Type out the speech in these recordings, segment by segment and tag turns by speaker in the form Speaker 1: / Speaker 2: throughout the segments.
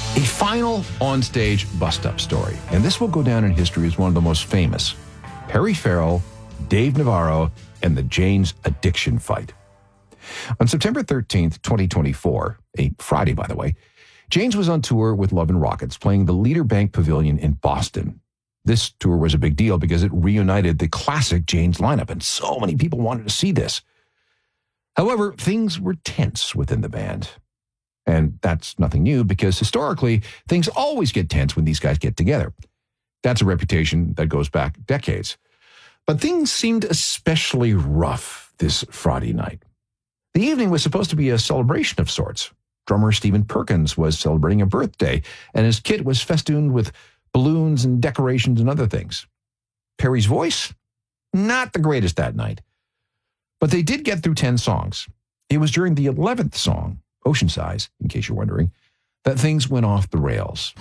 Speaker 1: A final onstage bust-up story, and this will go down in history as one of the most famous. Perry Farrell, Dave Navarro, and the Jane's addiction fight. On September 13th, 2024, a Friday, by the way, Jane's was on tour with Love and Rockets, playing the Leader Bank Pavilion in Boston. This tour was a big deal because it reunited the classic Jane's lineup, and so many people wanted to see this. However, things were tense within the band. And that's nothing new because historically, things always get tense when these guys get together. That's a reputation that goes back decades. But things seemed especially rough this Friday night. The evening was supposed to be a celebration of sorts. Drummer Stephen Perkins was celebrating a birthday, and his kit was festooned with balloons and decorations and other things. Perry's voice? Not the greatest that night. But they did get through 10 songs. It was during the 11th song, Ocean Size, in case you're wondering, that things went off the rails.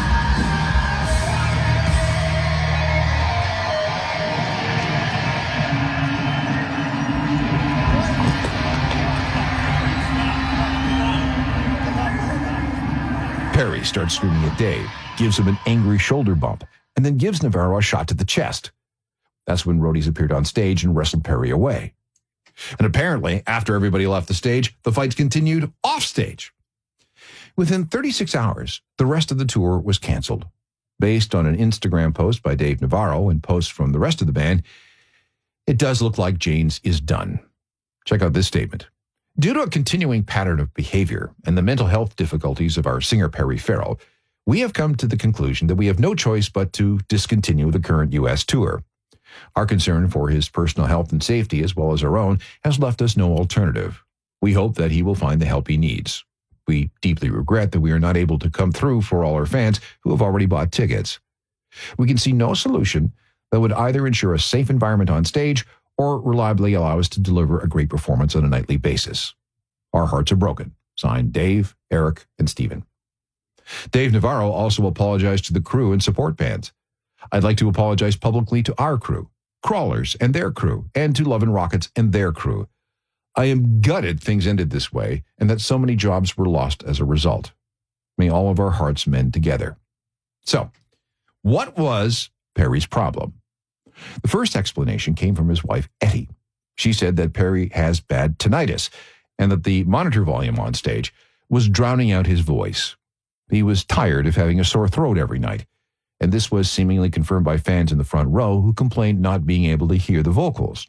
Speaker 1: Perry starts screaming at Dave, gives him an angry shoulder bump, and then gives Navarro a shot to the chest. That's when roadies appeared on stage and wrestled Perry away. And apparently, after everybody left the stage, the fights continued off stage. Within 36 hours, the rest of the tour was canceled. Based on an Instagram post by Dave Navarro and posts from the rest of the band, it does look like Jane's is done. Check out this statement. Due to a continuing pattern of behavior and the mental health difficulties of our singer Perry Farrell, we have come to the conclusion that we have no choice but to discontinue the current U.S. tour. Our concern for his personal health and safety, as well as our own, has left us no alternative. We hope that he will find the help he needs. We deeply regret that we are not able to come through for all our fans who have already bought tickets. We can see no solution that would either ensure a safe environment on stage or reliably allow us to deliver a great performance on a nightly basis. Our hearts are broken. Signed, Dave, Eric, and Stephen. Dave Navarro also apologized to the crew and support bands. I'd like to apologize publicly to our crew, Crawlers and their crew, and to Love and Rockets and their crew. I am gutted things ended this way and that so many jobs were lost as a result. May all of our hearts mend together. So, what was Perry's problem? The first explanation came from his wife, Etty. She said that Perry has bad tinnitus and that the monitor volume on stage was drowning out his voice. He was tired of having a sore throat every night, and this was seemingly confirmed by fans in the front row who complained not being able to hear the vocals.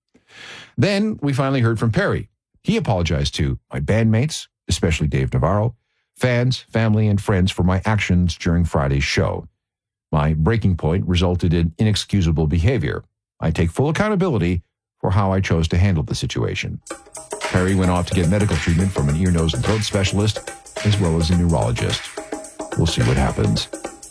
Speaker 1: Then we finally heard from Perry. He apologized to my bandmates, especially Dave Navarro, fans, family, and friends for my actions during Friday's show. My breaking point resulted in inexcusable behavior. I take full accountability for how I chose to handle the situation. Perry went off to get medical treatment from an ear, nose, and throat specialist, as well as a neurologist. We'll see what happens.